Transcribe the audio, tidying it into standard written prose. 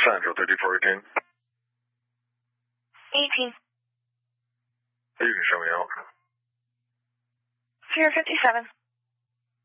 Central, 3418. 18. You can show me out. Pier 57.